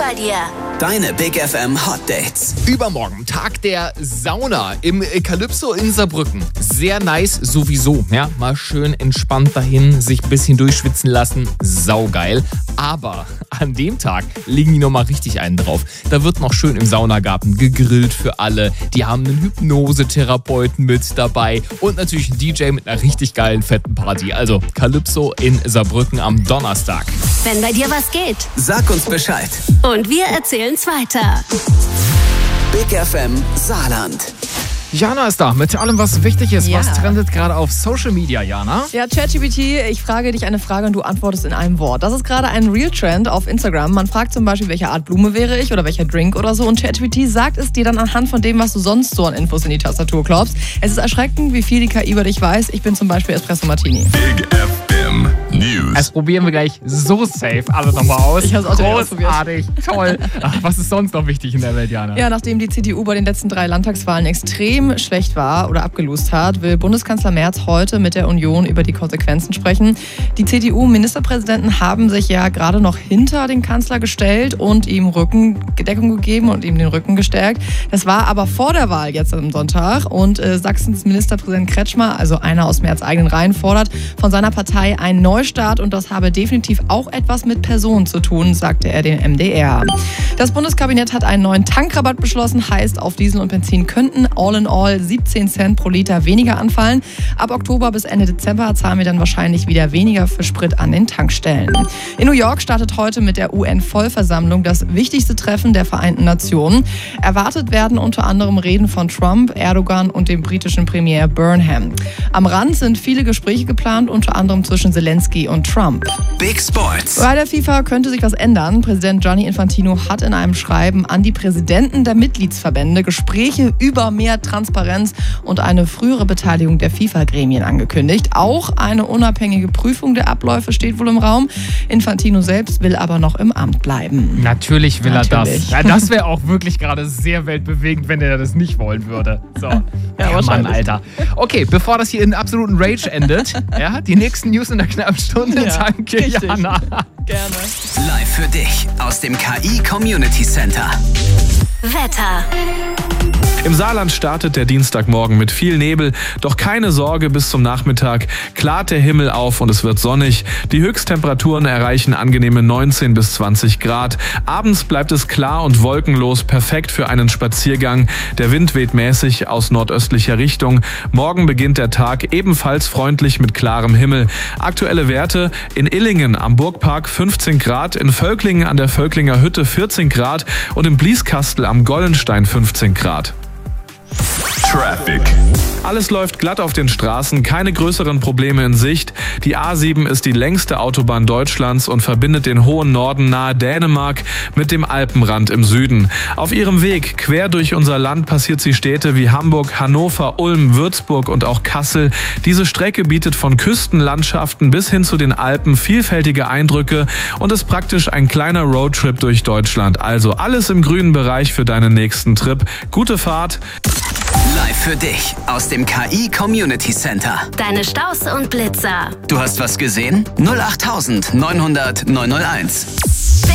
bei dir. Deine Big FM Hot Dates. Übermorgen, Tag der Sauna im Calypso in Saarbrücken. Sehr nice sowieso. Ja, mal schön entspannt dahin, sich ein bisschen durchschwitzen lassen. Saugeil. Aber an dem Tag legen die nochmal richtig einen drauf. Da wird noch schön im Saunagarten gegrillt für alle. Die haben einen Hypnosetherapeuten mit dabei und natürlich einen DJ mit einer richtig geilen, fetten Party. Also Calypso in Saarbrücken am Donnerstag. Wenn bei dir was geht. Sag uns Bescheid. Und wir erzählen's weiter. Big FM Saarland. Jana ist da mit allem, was wichtig ist. Ja. Was trendet gerade auf Social Media, Jana? Ja, ChatGPT, ich frage dich eine Frage und du antwortest in einem Wort. Das ist gerade ein Real-Trend auf Instagram. Man fragt zum Beispiel, welche Art Blume wäre ich oder welcher Drink oder so. Und ChatGPT sagt es dir dann anhand von dem, was du sonst so an Infos in die Tastatur klopfst. Es ist erschreckend, wie viel die KI über dich weiß. Ich bin zum Beispiel Espresso Martini. Big FM News. Das probieren wir gleich so safe alle nochmal aus. Ich hab's auch direkt ausprobiert. Großartig, toll. Ach, was ist sonst noch wichtig in der Welt, Jana? Ja, nachdem die CDU bei den letzten 3 Landtagswahlen extrem schlecht war oder abgelost hat, will Bundeskanzler Merz heute mit der Union über die Konsequenzen sprechen. Die CDU-Ministerpräsidenten haben sich ja gerade noch hinter den Kanzler gestellt und ihm Rückendeckung gegeben und ihm den Rücken gestärkt. Das war aber vor der Wahl jetzt am Sonntag und Sachsens Ministerpräsident Kretschmer, also einer aus Merz eigenen Reihen, fordert von seiner Partei einen Neustart und das habe definitiv auch etwas mit Personen zu tun, sagte er dem MDR. Das Bundeskabinett hat einen neuen Tankrabatt beschlossen, heißt auf Diesel und Benzin könnten all in all 17 Cent pro Liter weniger anfallen. Ab Oktober bis Ende Dezember zahlen wir dann wahrscheinlich wieder weniger für Sprit an den Tankstellen. In New York startet heute mit der UN-Vollversammlung das wichtigste Treffen der Vereinten Nationen. Erwartet werden unter anderem Reden von Trump, Erdogan und dem britischen Premier Burnham. Am Rand sind viele Gespräche geplant, unter anderem zwischen Zelensky und Trump. Big Sports. Bei der FIFA könnte sich was ändern. Präsident Gianni Infantino hat in einem Schreiben an die Präsidenten der Mitgliedsverbände Gespräche über mehr Transparenz und eine frühere Beteiligung der FIFA-Gremien angekündigt. Auch eine unabhängige Prüfung der Abläufe steht wohl im Raum. Infantino selbst will aber noch im Amt bleiben. Natürlich will er das. Natürlich. Ja, das wäre auch wirklich gerade sehr weltbewegend, wenn er das nicht wollen würde. So. Ja, Mann, wahrscheinlich. Alter. Okay, bevor das hier in absoluten Rage endet, ja, die nächsten News in der knappen Stunde. Ja, Danke, richtig. Jana. Gerne. Live für dich aus dem KI Community Center. Wetter. Im Saarland startet der Dienstagmorgen mit viel Nebel, doch keine Sorge, bis zum Nachmittag klart der Himmel auf und es wird sonnig. Die Höchsttemperaturen erreichen angenehme 19 bis 20 Grad. Abends bleibt es klar und wolkenlos, perfekt für einen Spaziergang. Der Wind weht mäßig aus nordöstlicher Richtung. Morgen beginnt der Tag ebenfalls freundlich mit klarem Himmel. Aktuelle Werte: in Illingen am Burgpark 15 Grad, in Völklingen an der Völklinger Hütte 14 Grad und im Blieskastel am Gollenstein 15 Grad. Traffic. Alles läuft glatt auf den Straßen, keine größeren Probleme in Sicht. Die A7 ist die längste Autobahn Deutschlands und verbindet den hohen Norden nahe Dänemark mit dem Alpenrand im Süden. Auf ihrem Weg quer durch unser Land passiert sie Städte wie Hamburg, Hannover, Ulm, Würzburg und auch Kassel. Diese Strecke bietet von Küstenlandschaften bis hin zu den Alpen vielfältige Eindrücke und ist praktisch ein kleiner Roadtrip durch Deutschland. Also alles im grünen Bereich für deinen nächsten Trip. Gute Fahrt! Live für dich aus dem KI Community Center. Deine Staus und Blitzer. Du hast was gesehen? 08900 901.